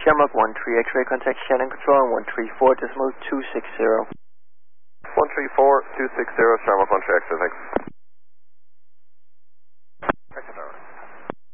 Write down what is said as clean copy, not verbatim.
Shamrock 13, X-ray contact Shannon Control and 134.260. 134.260, Shamrock 13, X-ray, thanks.